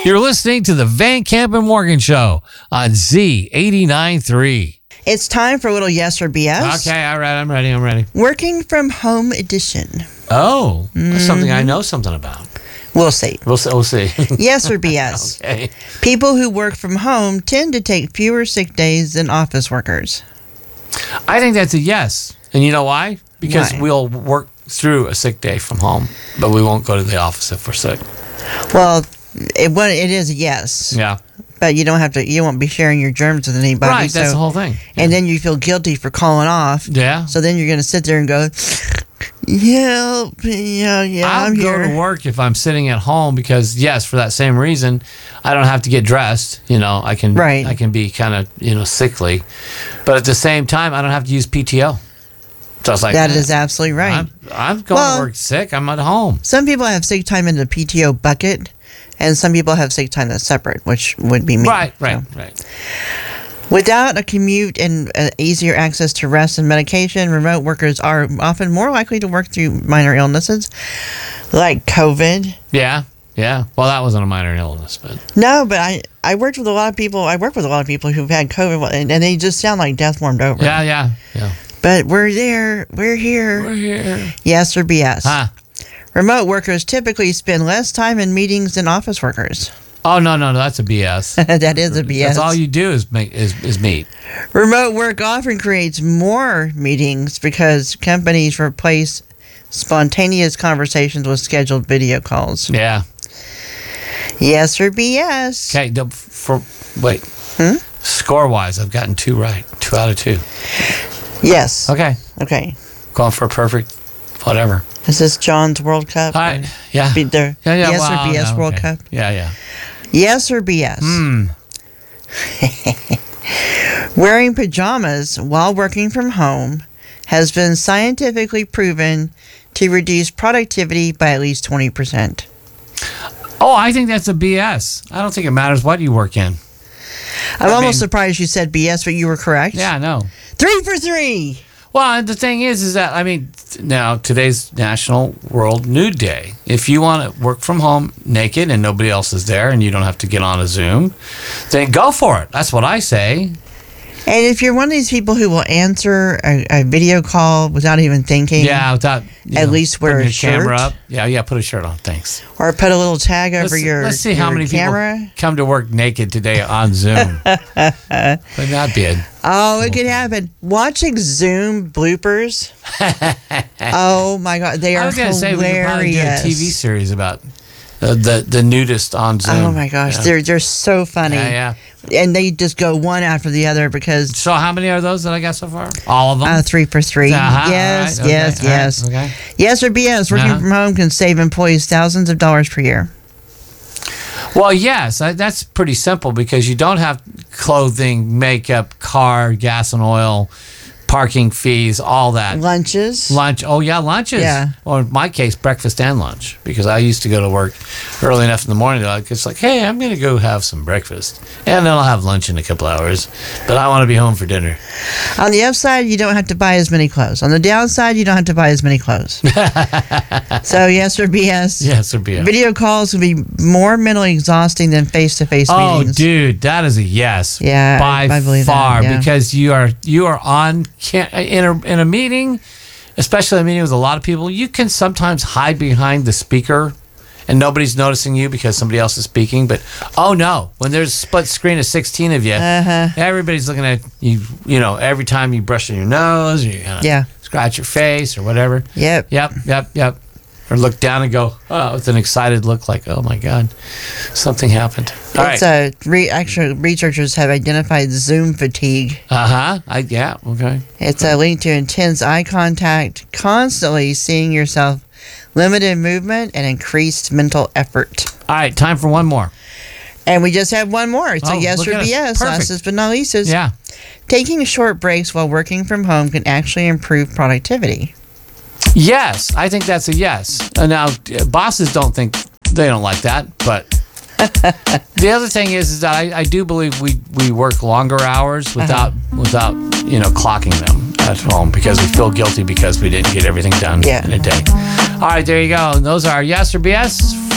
You're listening to the Van Camp and Morgan Show on Z89.3. It's time for a little yes or BS. Okay, all right, I'm ready. Working from home edition. Oh, that's something I know something about. We'll see. We'll see. Yes or BS. Okay. People who work from home tend to take fewer sick days than office workers. I think that's a yes. And you know why? Because Why? we'll work through a sick day from home, but we won't go to the office if we're sick. Well, it is a yes. Yeah. But you won't be sharing your germs with anybody. Right, that's the whole thing. And then you feel guilty for calling off. Yeah. So then you're going to sit there and go, yeah, I'll I'm go here. to work if I'm sitting at home because, yes, for that same reason, I don't have to get dressed. I can be kind of, sickly. But at the same time, I don't have to use PTO. So I was like, That is absolutely right. I'm going to work sick. I'm at home. Some people have sick time in the PTO bucket, and some people have sick time that's separate, which would be me. Right. Without a commute and easier access to rest and medication, remote workers are often more likely to work through minor illnesses like COVID. Yeah. Well, that wasn't a minor illness, but No, but I worked with a lot of people. I work with a lot of people who've had COVID, and they just sound like death warmed over. yeah. But we're there. We're here. We're here. Yes or BS? Huh? Remote workers typically spend less time in meetings than office workers. Oh no, that's a BS. That is a BS. That's all you do is meet. Remote work often creates more meetings because companies replace spontaneous conversations with scheduled video calls. Yeah. Yes or BS? Okay. Score wise, I've gotten 2 right. 2 out of 2. Yes. Okay. Going for a perfect, whatever. Is this John's World Cup? All right. Yeah. Yes or BS World Cup? Yeah. Yes or BS? Wearing pajamas while working from home has been scientifically proven to reduce productivity by at least 20%. Oh, I think that's a BS. I don't think it matters what you work in. I'm almost surprised you said BS, but you were correct. Yeah, no. 3 for 3. Well, the thing is that, now today's National World Nude Day. If you want to work from home naked and nobody else is there and you don't have to get on a Zoom, then go for it. That's what I say. And if you're one of these people who will answer a video call without even thinking, without at least wear a shirt. Camera up. Yeah, put a shirt on. Thanks. Or put a little tag over your Let's see how many camera. people come to work naked today on Zoom. Would not be it. Oh, it could happen. Watching Zoom bloopers. Oh my God, they are I was going to hilarious. say we could probably do a TV series about the nudist on Zoom. Oh my gosh, they're so funny. Yeah. And they just go one after the other because. So how many are those that I got so far? All of them? 3 for 3. Uh-huh. Yes, All right. yes, Okay. yes. All right. Okay. Yes or BS, working from home can save employees thousands of dollars per year. Well, yes, that's pretty simple because you don't have clothing, makeup, car, gas and oil, parking fees, all that. Lunches. Lunch. Oh, yeah, lunches. Yeah. Or in my case, breakfast and lunch because I used to go to work early enough in the morning. It's like, hey, I'm going to go have some breakfast. And then I'll have lunch in a couple hours. But I want to be home for dinner. On the upside, you don't have to buy as many clothes. On the downside, you don't have to buy as many clothes. So, yes or BS? Yes or BS. Video calls will be more mentally exhausting than face-to-face meetings. Oh, dude, that is a yes. Yeah, by I believe far, that, yeah. because you are on in a meeting, especially a meeting with a lot of people. You can sometimes hide behind the speaker, and nobody's noticing you because somebody else is speaking. But oh no, when there's a split screen of 16 of you, everybody's looking at you. Every time you brush your nose, or you scratch your face or whatever. Yep. Or look down and go, oh, with an excited look like, oh my God, something happened. All right. Actually, researchers have identified Zoom fatigue. Okay. It's linked to intense eye contact, constantly seeing yourself, limited movement, and increased mental effort. All right, time for one more. And we just have one more. It's a yes or BS. Last but not least is taking short breaks while working from home can actually improve productivity. Yes, I think that's a yes. Now, bosses don't like that, but the other thing is that I do believe we work longer hours without clocking them at home because we feel guilty because we didn't get everything done in a day. All right, there you go. And those are yes or BS